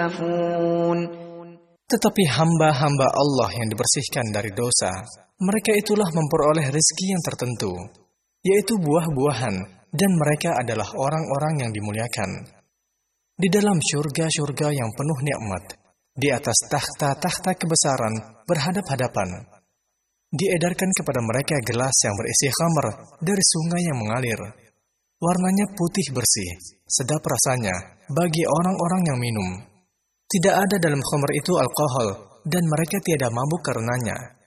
يعفون. Tetapi hamba-hamba Allah yang dibersihkan dari dosa, mereka itulah memperoleh rezeki yang tertentu, yaitu buah-buahan, dan mereka adalah orang-orang yang dimuliakan. Di dalam syurga-syurga yang penuh nikmat, di atas takhta-takhta kebesaran berhadap-hadapan, diedarkan kepada mereka gelas yang berisi khamr dari sungai yang mengalir. Warnanya putih bersih, sedap rasanya bagi orang-orang yang minum. Tidak ada dalam khamr itu alkohol, dan mereka tiada mabuk karenanya.